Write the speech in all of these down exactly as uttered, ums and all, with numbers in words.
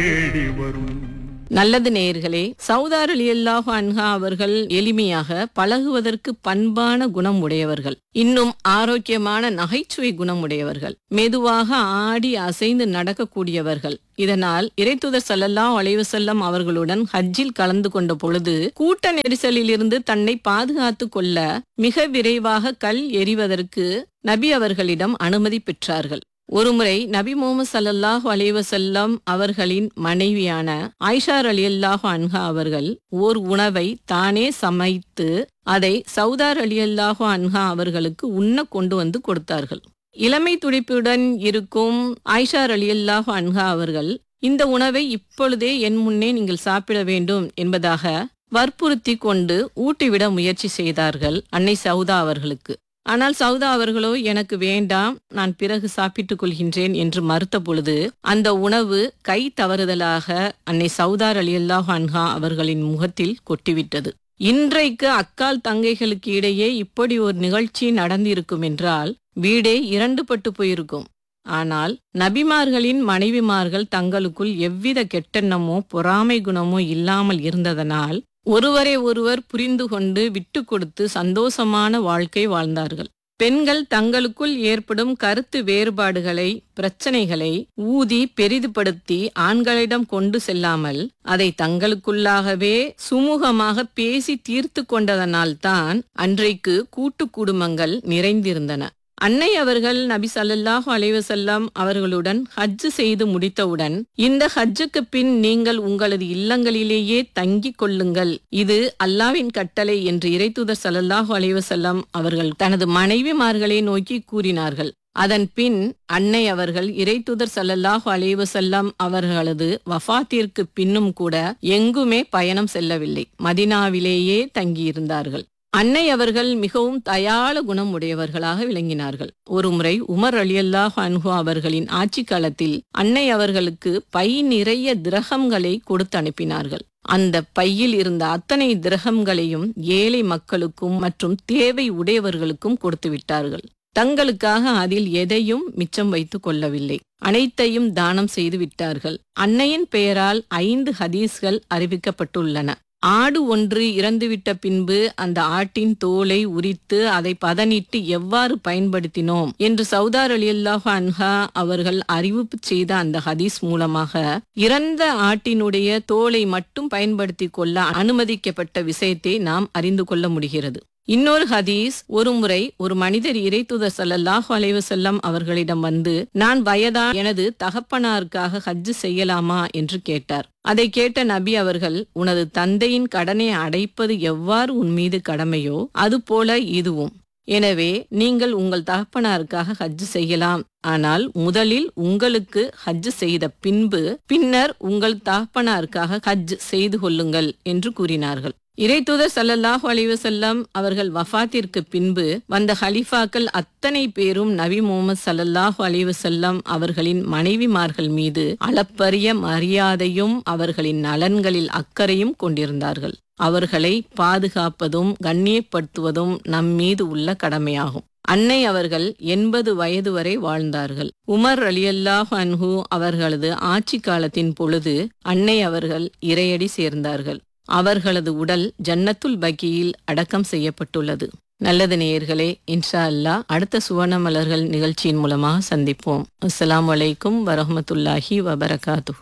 தேடி வரும். நல்லது நேயர்களே, சௌதார் ரலியல்லாஹு அன்ஹா அவர்கள் எளிமையாக பழகுவதற்கு பண்பான குணம் உடையவர்கள், இன்னும் ஆரோக்கியமான நகைச்சுவை குணம் உடையவர்கள், மெதுவாக ஆடி அசைந்து நடக்கக்கூடியவர்கள். இதனால் இறைத்தூதர் ஸல்லல்லாஹு அலைஹி வஸல்லம் அவர்களுடன் ஹஜ்ஜில் கலந்து கொண்ட பொழுது கூட்ட நெரிசலில் இருந்து தன்னை பாதுகாத்து கொள்ள மிக விரைவாக கல் எறிவதற்கு நபி அவர்களிடம் அனுமதி பெற்றார்கள். ஒருமுறை நபி முஹம்மது ஸல்லல்லாஹு அலைஹி வஸல்லம் அவர்களின் மனைவியான ஆயிஷா ரலியல்லாஹு அன்ஹா அவர்கள் ஓர் உணவை தானே சமைத்து அதை சௌதார் ரலியல்லாஹு அன்ஹா அவர்களுக்கு உண்ண கொண்டு வந்து கொடுத்தார்கள். இளமை துடிப்புடன் இருக்கும் ஆயிஷா ரலியல்லாஹு அன்ஹா அவர்கள் இந்த உணவை இப்பொழுதே என் முன்னே நீங்கள் சாப்பிட வேண்டும் என்பதாக வற்புறுத்தி கொண்டு ஊட்டிவிட முயற்சி செய்தார்கள் அன்னை சௌதா அவர்களுக்கு. ஆனால் சௌதா அவர்களோ எனக்கு வேண்டாம், நான் பிறகு சாப்பிட்டுக் கொள்கின்றேன் என்று மறுத்த பொழுது அந்த உணவு கை தவறுதலாக அன்னை சௌதா ரலியல்லாஹு அன்ஹா அவர்களின் முகத்தில் கொட்டிவிட்டது. இன்றைக்கு அக்கால் தங்கைகளுக்கு இடையே இப்படி ஒரு நிகழ்ச்சி நடந்திருக்கும் என்றால் வீடே இரண்டு பட்டு போயிருக்கும். ஆனால் நபிமார்களின் மனைவிமார்கள் தங்களுக்குள் எவ்வித கெட்டெண்ணமோ பொறாமை குணமோ இல்லாமல் இருந்ததனால் ஒருவரை ஒருவர் புரிந்து கொண்டு விட்டு கொடுத்து சந்தோஷமான வாழ்க்கை வாழ்ந்தார்கள். பெண்கள் தங்களுக்குள் ஏற்படும் கருத்து வேறுபாடுகளை, பிரச்சனைகளை ஊதி பெரிதுபடுத்தி ஆண்களிடம் கொண்டு செல்லாமல் அதை தங்களுக்குள்ளாகவே சுமூகமாக பேசி தீர்த்து கொண்டதனால்தான் அன்றைக்கு கூட்டு குடும்பங்கள் நிறைந்திருந்தன. அன்னை அவர்கள் நபி ஸல்லல்லாஹு அலைஹி வஸல்லம் அவர்களுடன் ஹஜ் செய்து முடித்தவுடன், இந்த ஹஜ்ஜுக்கு பின் நீங்கள் உங்களது இல்லங்களிலேயே தங்கிக் கொள்ளுங்கள், இது அல்லாஹ்வின் கட்டளை என்று இறைத்தூதர் ஸல்லல்லாஹு அலைஹி வஸல்லம் அவர்கள் தனது மனைவிமார்களை நோக்கி கூறினார்கள். அதன் பின் அன்னை அவர்கள் இறைத்தூதர் ஸல்லல்லாஹு அலைஹி வஸல்லம் அவர்களது வஃபாத்திற்கு பின்னும் கூட எங்குமே பயணம் செல்லவில்லை, மதீனாவிலேயே தங்கியிருந்தார்கள். அன்னை அவர்கள் மிகவும் தயாள குணம் உடையவர்களாக விளங்கினார்கள். ஒருமுறை உமர் ரலியல்லாஹு அன்ஹு அவர்களின் ஆட்சி காலத்தில் அன்னை அவர்களுக்கு பை நிறைய திரகங்களை கொடுத்து அனுப்பினார்கள். அந்த பையில் இருந்த அத்தனை திரகங்களையும் ஏழை மக்களுக்கும் மற்றும் தேவை உடையவர்களுக்கும் கொடுத்து விட்டார்கள். தங்களுக்காக அதில் எதையும் மிச்சம் வைத்து கொள்ளவில்லை, அனைத்தையும் தானம் செய்து விட்டார்கள். அன்னையின் பெயரால் ஐந்து ஹதீஸ்கள் அறிவிக்கப்பட்டுள்ளன. ஆடு ஒன்று இறந்துவிட்ட பின்பு அந்த ஆட்டின் தோலை உரித்து அதை பதனிட்டு எவ்வாறு பயன்படுத்தினோம் என்று சௌதா ரலியல்லாஹு அன்ஹா அவர்கள் அறிவிப்பு செய்த அந்த ஹதீஸ் மூலமாக இறந்த ஆட்டினுடைய தோலை மட்டும் பயன்படுத்தி கொள்ள அனுமதிக்கப்பட்ட விஷயத்தை நாம் அறிந்து கொள்ள முடிகிறது. இன்னொரு ஹதீஸ், ஒருமுறை ஒரு மனிதர் இறைத்தூதர் ஸல்லல்லாஹு அலைஹி வஸல்லம் அவர்களிடம் வந்து, நான் வயதா எனது தகப்பனாருக்காக ஹஜ் செய்யலாமா என்று கேட்டார். அதை கேட்ட நபி அவர்கள், உனது தந்தையின் கடனை அடைப்பது எவ்வாறு உன் மீது கடமையோ அதுபோல இதுவும், எனவே நீங்கள் உங்கள் தகப்பனாருக்காக ஹஜ் செய்யலாம், ஆனால் முதலில் உங்களுக்கு ஹஜ் செய்த பின்பு பின்னர் உங்கள் தகப்பனாருக்காக ஹஜ் செய்து கொள்ளுங்கள் என்று கூறினார்கள். இறைத்தூதர் ஸல்லல்லாஹு அலைஹி வஸல்லம் அவர்கள் வஃபாத்திற்கு பின்பு வந்த ஹலிஃபாக்கள் அத்தனை பேரும் நபி முஹம்மது ஸல்லல்லாஹு அலைஹி வஸல்லம் அவர்களின் மனைவிமார்கள் மீது அளப்பரிய மரியாதையும் அவர்களின் நலன்களில் அக்கறையும் கொண்டிருந்தார்கள். அவர்களை பாதுகாப்பதும் கண்ணியப்படுத்துவதும் நம் மீது உள்ள கடமையாகும். அன்னை அவர்கள் எண்பது வயது வரை வாழ்ந்தார்கள். உமர் ரலியல்லாஹு அன்ஹு அவர்களது ஆட்சி காலத்தின் பொழுது அன்னை அவர்கள் இறையடி சேர்ந்தார்கள். அவர்களது உடல் ஜன்னத்துல் பகியில் அடக்கம் செய்யப்பட்டுள்ளது. நல்லது நேயர்களே, இன்ஷா அல்லாஹ் அடுத்த சுவர்ண மலர்கள் நிகழ்ச்சியின் மூலமாக சந்திப்போம். அஸ்ஸலாமு அலைக்கும் வரஹ்மத்துல்லாஹி வபரகாத்துஹு.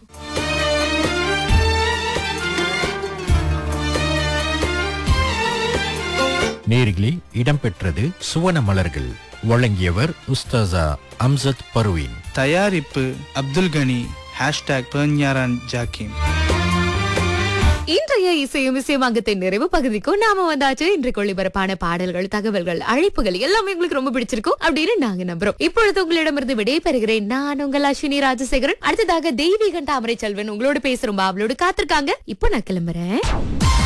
நேரிலே இடம்பெற்றது சுவன மலர்கள். வழங்கியவர் உஸ்தாசா அம்சத் பர்வீன். தயாரிப்பு அப்துல் கனி. ஹேஷ்டாக் பெர்ஞாரான் ஜாக்கிம். இன்றைய இசையும் இசையமாங்கத்தின் நிறைவு பகுதிக்கும் நாம வந்தாச்சு. இன்றைக்கு ஒளிபரப்பான பாடல்கள், தகவல்கள், அழைப்புகள் எல்லாமே உங்களுக்கு ரொம்ப பிடிச்சிருக்கும் அப்படின்னு நாங்க நம்புறோம். இப்பொழுது உங்களிடமிருந்து விடை பெறுகிறேன் நான் உங்கள் அஸ்வினி ராஜசேகரன். அடுத்ததாக தெய்வீகன் தாமரை செல்வன் உங்களோட பேசுறோம், அவளோட காத்திருக்காங்க. இப்போ நான் கிளம்புறேன்.